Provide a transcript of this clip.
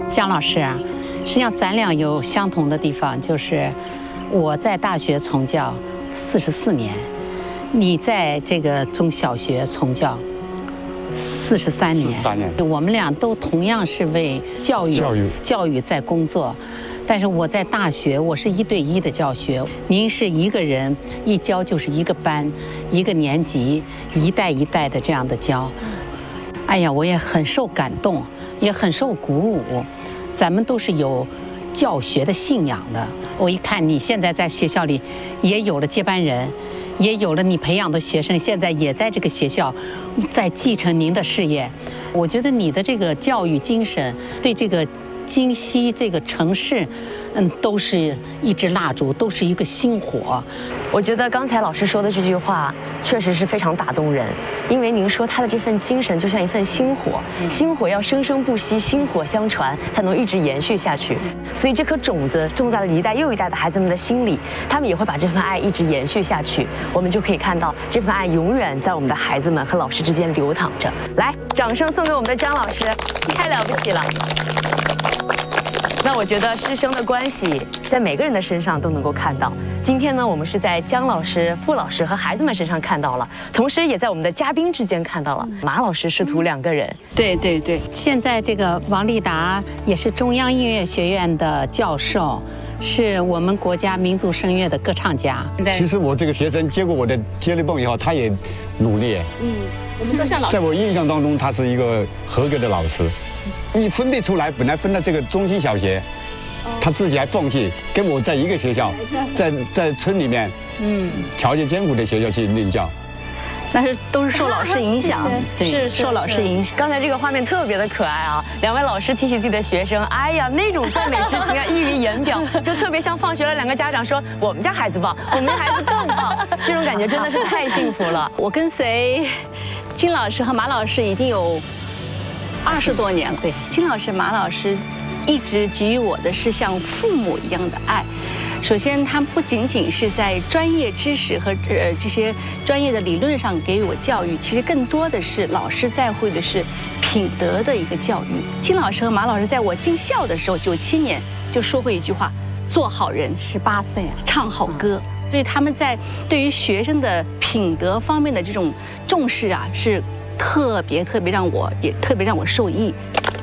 姜老师啊，实际上咱俩有相同的地方，就是我在大学从教44年，你在这个中小学从教43年。 43年， 我们俩都同样是为教育在工作。但是我在大学，我是1对1的教学，您是一个人一教就是一个班、一个年级，一代一代的这样的教。哎呀，我也很受感动，也很受鼓舞。咱们都是有教学的信仰的。我一看你现在在学校里也有了接班人，也有了你培养的学生，现在也在这个学校在继承您的事业。我觉得你的这个教育精神，对这个京西这个城市，都是一支蜡烛，都是一个星火。 我觉得刚才老师说的这句话确实是非常打动人，因为您说他的这份精神就像一份星火，星火要生生不息，薪火相传，才能一直延续下去。所以这颗种子种在了一代又一代的孩子们的心里，他们也会把这份爱一直延续下去。我们就可以看到这份爱永远在我们的孩子们和老师之间流淌着。来，掌声送给我们的姜老师，太了不起了。那我觉得师生的关系在每个人的身上都能够看到。今天呢，我们是在姜老师、傅老师和孩子们身上看到了，同时也在我们的嘉宾之间看到了马老师师徒2个人。 对对对，现在这个王立达也是中央音乐学院的教授，是我们国家民族声乐的歌唱家。 其实我这个学生接过我的接力棒以后，他也努力。 我们都像老师。 在我印象当中，他是一个合格的老师。一分配出来，本来分到这个中心小学，他自己还放弃，跟我在一个学校，在村里面，条件艰苦的学校去任教。 但是都是受老师影响，是受老师影响。 刚才这个画面特别的可爱啊，2位老师提起自己的学生，哎呀，那种赞美之情啊，溢于言表，就特别像放学了2个家长说我们家孩子棒，我们家孩子更棒，这种感觉真的是太幸福了。 我跟随金老师和马老师已经有20多年了。对，金老师、马老师一直给予我的是像父母一样的爱。首先，他们不仅仅是在专业知识和这些专业的理论上给予我教育，其实更多的是老师在乎的是品德的一个教育。金老师和马老师在我进校的时候，97年就说过一句话：做好人 ，18岁啊， 唱好歌。所以他们在对于学生的品德方面的这种重视啊，是特别让我受益。